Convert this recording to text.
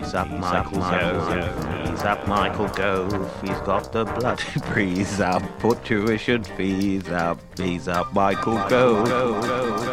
Ease up, Michael Gove. Ease up, Michael Gove. He's got the bloody breeze up. Put tuition fees up. Ease up, Michael Gove.